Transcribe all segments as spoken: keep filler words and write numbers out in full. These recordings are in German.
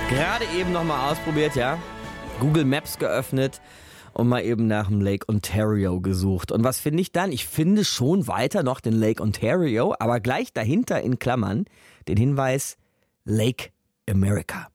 Gerade eben nochmal ausprobiert, ja. Google Maps geöffnet und mal eben nach dem Lake Ontario gesucht. Und was finde ich dann? Ich finde schon weiter noch den Lake Ontario, aber gleich dahinter in Klammern den Hinweis Lake America.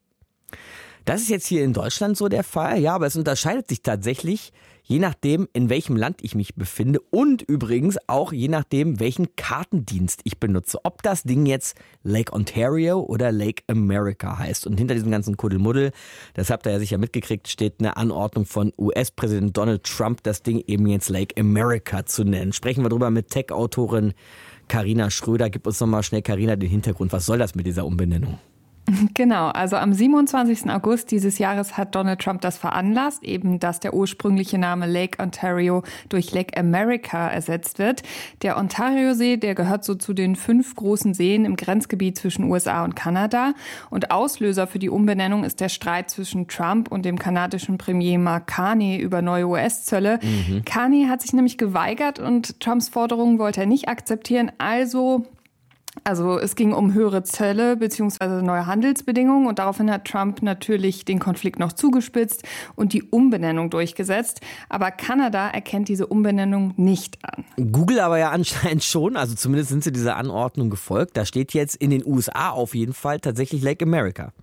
Das ist jetzt hier in Deutschland so der Fall, ja, aber es unterscheidet sich tatsächlich, je nachdem, in welchem Land ich mich befinde und übrigens auch je nachdem, welchen Kartendienst ich benutze. Ob das Ding jetzt Lake Ontario oder Lake America heißt. Und hinter diesem ganzen Kuddelmuddel, das habt ihr ja sicher mitgekriegt, steht eine Anordnung von U S-Präsident Donald Trump, das Ding eben jetzt Lake America zu nennen. Sprechen wir drüber mit Tech-Autorin Carina Schröder. Gib uns nochmal schnell, Carina, den Hintergrund. Was soll das mit dieser Umbenennung? Genau, also am siebenundzwanzigsten August dieses Jahres hat Donald Trump das veranlasst, eben dass der ursprüngliche Name Lake Ontario durch Lake America ersetzt wird. Der Ontario-See, der gehört so zu den fünf großen Seen im Grenzgebiet zwischen U S A und Kanada. Und Auslöser für die Umbenennung ist der Streit zwischen Trump und dem kanadischen Premier Mark Carney über neue U S-Zölle. Mhm. Carney hat sich nämlich geweigert und Trumps Forderungen wollte er nicht akzeptieren, also... Also es ging um höhere Zölle bzw. neue Handelsbedingungen und daraufhin hat Trump natürlich den Konflikt noch zugespitzt und die Umbenennung durchgesetzt. Aber Kanada erkennt diese Umbenennung nicht an. Google aber ja anscheinend schon, also zumindest sind sie dieser Anordnung gefolgt. Da steht jetzt in den U S A auf jeden Fall tatsächlich Lake America.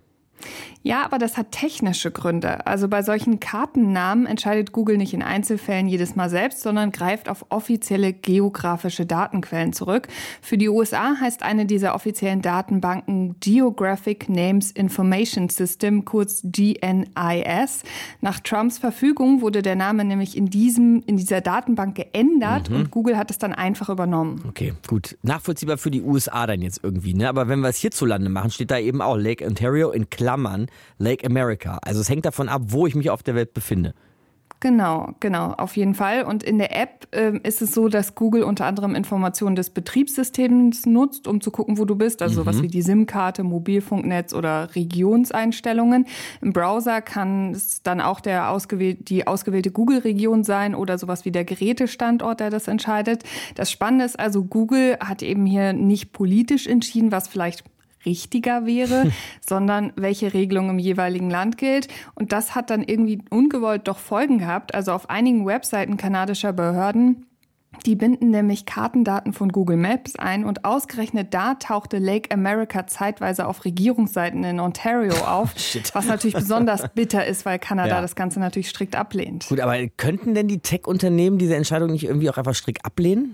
Ja, aber das hat technische Gründe. Also bei solchen Kartennamen entscheidet Google nicht in Einzelfällen jedes Mal selbst, sondern greift auf offizielle geografische Datenquellen zurück. Für die U S A heißt eine dieser offiziellen Datenbanken Geographic Names Information System, kurz G N I S. Nach Trumps Verfügung wurde der Name nämlich in diesem, in dieser Datenbank geändert mhm. und Google hat es dann einfach übernommen. Okay, gut. Nachvollziehbar für die U S A dann jetzt irgendwie, ne? Aber wenn wir es hierzulande machen, steht da eben auch Lake Ontario in Klammern Lake America. Also es hängt davon ab, wo ich mich auf der Welt befinde. Genau, genau, auf jeden Fall. Und in der App äh, ist es so, dass Google unter anderem Informationen des Betriebssystems nutzt, um zu gucken, wo du bist. Also mhm. sowas wie die SIM-Karte, Mobilfunknetz oder Regionseinstellungen. Im Browser kann es dann auch der ausgewählte, die ausgewählte Google-Region sein oder sowas wie der Gerätestandort, der das entscheidet. Das Spannende ist also, Google hat eben hier nicht politisch entschieden, was vielleicht richtiger wäre, sondern welche Regelung im jeweiligen Land gilt. Und das hat dann irgendwie ungewollt doch Folgen gehabt. Also auf einigen Webseiten kanadischer Behörden, die binden nämlich Kartendaten von Google Maps ein und ausgerechnet da tauchte Lake America zeitweise auf Regierungsseiten in Ontario auf, was natürlich besonders bitter ist, weil Kanada ja. das Ganze natürlich strikt ablehnt. Gut, aber könnten denn die Tech-Unternehmen diese Entscheidung nicht irgendwie auch einfach strikt ablehnen?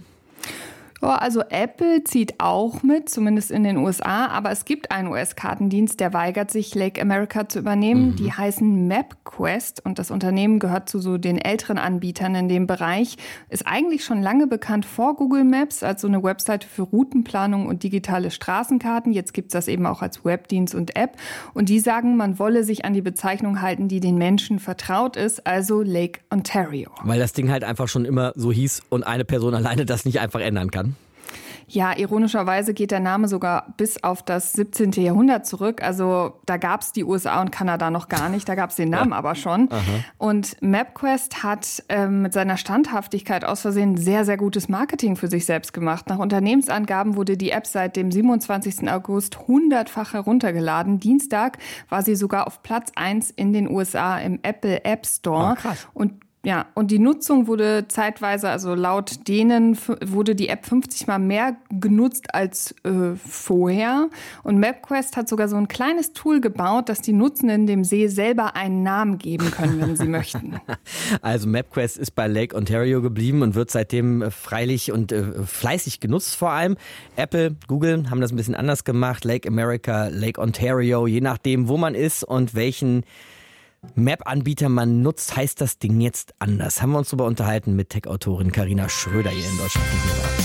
Ja, also Apple zieht auch mit, zumindest in den U S A, aber es gibt einen U S-Kartendienst, der weigert sich, Lake America zu übernehmen. Mhm. Die heißen MapQuest und das Unternehmen gehört zu so den älteren Anbietern in dem Bereich. Ist eigentlich schon lange bekannt vor Google Maps als so eine Webseite für Routenplanung und digitale Straßenkarten. Jetzt gibt's das eben auch als Webdienst und App. Und die sagen, man wolle sich an die Bezeichnung halten, die den Menschen vertraut ist, also Lake Ontario. Weil das Ding halt einfach schon immer so hieß und eine Person alleine das nicht einfach ändern kann. Ja, ironischerweise geht der Name sogar bis auf das siebzehnten Jahrhundert zurück. Also da gab es die U S A und Kanada noch gar nicht, da gab es den Namen ja. aber schon. Aha. Und MapQuest hat äh, mit seiner Standhaftigkeit aus Versehen sehr, sehr gutes Marketing für sich selbst gemacht. Nach Unternehmensangaben wurde die App seit dem siebenundzwanzigsten August hundertfach heruntergeladen. Dienstag war sie sogar auf Platz eins in den U S A im Apple App Store. Oh, krass. Und Ja, und die Nutzung wurde zeitweise, also laut denen f- wurde die App fünfzig Mal mehr genutzt als äh, vorher. Und MapQuest hat sogar so ein kleines Tool gebaut, dass die Nutzenden dem See selber einen Namen geben können, wenn sie möchten. Also MapQuest ist bei Lake Ontario geblieben und wird seitdem freilich und äh, fleißig genutzt vor allem. Apple, Google haben das ein bisschen anders gemacht. Lake America, Lake Ontario, je nachdem, wo man ist und welchen Map-Anbieter man nutzt, heißt das Ding jetzt anders. Haben wir uns darüber unterhalten mit Tech-Autorin Carina Schröder hier in Deutschland.